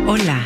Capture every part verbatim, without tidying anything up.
Hola,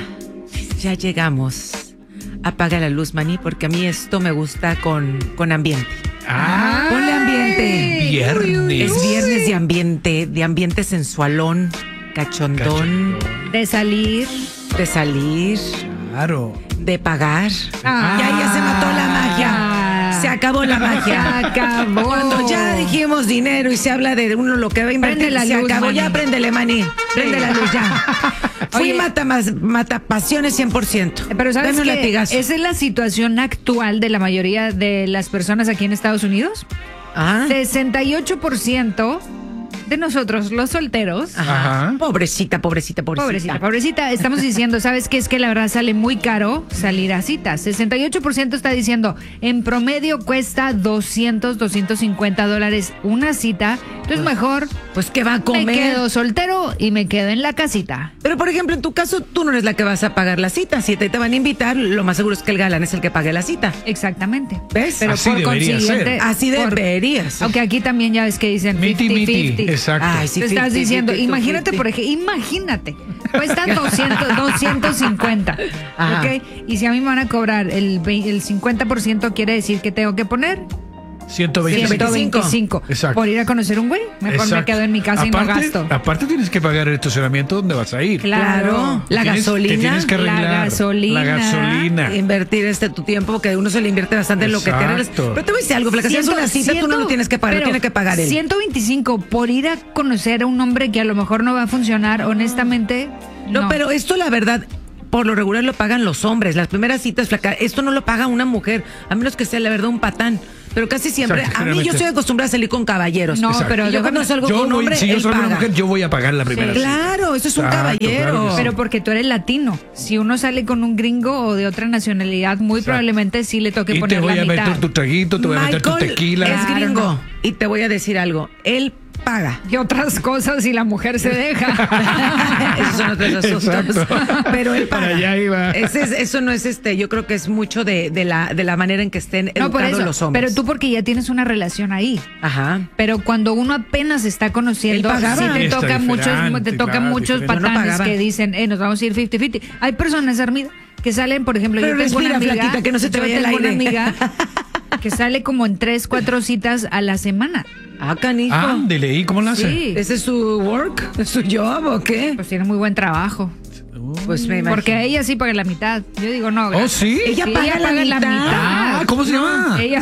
ya llegamos. Apaga la luz, maní, porque a mí esto me gusta con, con ambiente. Ah, ponle ambiente. Viernes. Es viernes de ambiente, de ambiente sensualón, cachondón, Cachondón. De salir. de salir, Claro. de pagar. Ah. Ya, ya se mató la magia. Se acabó la magia. Se acabó. Cuando ya dijimos dinero y se habla de uno lo que va a invertir, Prende la se luz, acabó. maní. Ya préndele, maní. Prende la luz ya. Fui Oye. mata, mata pasiones cien por ciento. Pero ¿sabes Dame un qué? latigazo. Esa es la situación actual de la mayoría de las personas aquí en Estados Unidos. Ah. sesenta y ocho por ciento de nosotros, los solteros, Ajá. Ajá. Pobrecita, pobrecita, pobrecita. pobrecita, pobrecita, estamos diciendo, ¿sabes qué? Es que la verdad sale muy caro salir a citas. sesenta y ocho por ciento está diciendo, en promedio cuesta doscientos, doscientos cincuenta dólares una cita. Entonces mejor Pues que va a me comer. quedo soltero y me quedo en la casita. Pero por ejemplo, en tu caso, tú no eres la que vas a pagar la cita. Si te, te van a invitar, lo más seguro es que el galán es el que pague la cita. Exactamente. ¿Ves? Pero Así por debería consiguiente, ser. Así por- deberías. Aunque aquí también ya ves que dicen Miti, cincuenta miti. cincuenta. Exacto. Ay, sí, Te estás fifty, diciendo, fifty, imagínate, fifty. por ejemplo, imagínate, cuesta doscientos, doscientos cincuenta, Ajá. ¿ok? Y si a mí me van a cobrar el, ve- el cincuenta por ciento, quiere decir que tengo que poner ciento veinticinco. ciento veinticinco. ciento veinticinco Exacto. por ir a conocer un güey. Mejor me Exacto. quedo en mi casa y no Aparte- gasto. Aparte tienes que pagar el estacionamiento donde vas a ir. Claro. La Tienes- gasolina. Te tienes que La arreglar. gasolina. La gasolina. Invertir este tu tiempo, porque uno se le invierte bastante en lo que te arreglas. Exacto. Pero te voy a decir algo, Flaca, si es una cita, tú no lo tienes que pagar, lo pero tiene que pagar él. ciento veinticinco por ir a conocer a un hombre que a lo mejor no va a funcionar, honestamente. No, No, pero esto la verdad, por lo regular lo pagan los hombres. Las primeras citas, Flaca, esto no lo paga una mujer, a menos que sea la verdad un patán. Pero casi siempre, Exacto, a mí yo generalmente. estoy acostumbrada a salir con caballeros. No, Exacto. pero Y yo déjame- cuando salgo Yo con voy- hombre, si yo él soy una paga. mujer, yo voy a pagar la primera cita. Claro, eso es un Exacto, caballero. claro que sí. Pero porque tú eres latino. Si uno sale con un gringo o de otra nacionalidad, muy Exacto. probablemente sí le toque Y te poner voy la a mitad. meter tu traguito, te voy a meter tu Michael tequila. es Claro, gringo. no. Y te voy a decir algo, él paga. Y otras cosas si la mujer se deja. Esos son otros asuntos. Exacto. Pero él paga. Para allá iba. Ese es- eso no es este, yo creo que es mucho de, de la, de la manera en que estén No, por educados eso. los hombres. Pero tú porque ya tienes una relación ahí. Ajá. Pero cuando uno apenas se está conociendo, Él pagaba. sí te Está tocan muchos, diferente, te tocan claro, muchos diferente. Yo no patanes pagaba. que dicen, eh, nos vamos a ir cincuenta cincuenta. Hay personas, Armida, que salen, por ejemplo, Pero yo tengo una respira, amiga, flaquita, que no se te yo vaya el tengo una aire. amiga que sale como en tres, cuatro citas a la semana. Ah, canijo. Ándele, ¿y cómo lo hace? Sí. ¿Ese es su work? ¿Es su job o qué? Pues tiene muy buen trabajo. Pues me imagino. Porque ella sí paga la mitad. Yo digo, no. ¿Oh, gracias. sí? Ella paga la mitad. Ah, ¿cómo se llama? Ella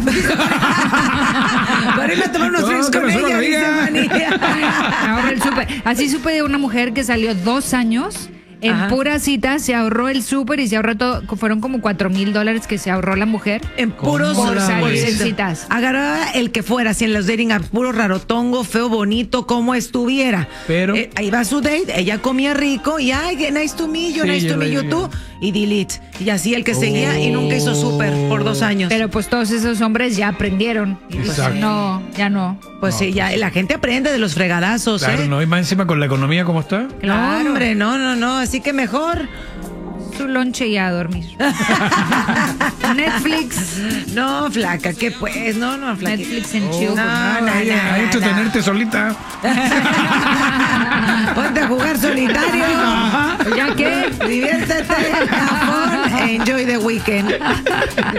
Para irme a tomar unos No, drinks que con me suena ella, la dice amiga. Manía. ahorra el súper. Así supe de una mujer que salió dos años en Ajá. pura cita, se ahorró el súper y se ahorró todo. Fueron como cuatro mil dólares que se ahorró la mujer. En puros ¿Cómo Por la salir ves? en citas. Agarraba el que fuera, si en los dating apps, puro rarotongo, feo, bonito, como estuviera. Pero- Eh, ahí va su date, ella comía rico y ay, que nice to meet you, Sí, nice yo to meet la- you tú. Y delete. Y así el que seguía y nunca hizo súper por dos años. Pero pues todos esos hombres ya aprendieron. Y pues Exacto. no, ya no. pues sí, ya la gente aprende de los fregadazos, Claro, ¿eh? no, y más encima con la economía como está. No, Claro. hombre, no, no, no. Así que mejor. Su lonche y a dormir. Netflix. No, flaca, ¿qué pues? No, no, flaca. Netflix en Oh, chill. no, no, no, Hay no, que no. tenerte solita. Ponte a jugar solitario. ¿Ya qué? Diviértete, have fun, enjoy the weekend.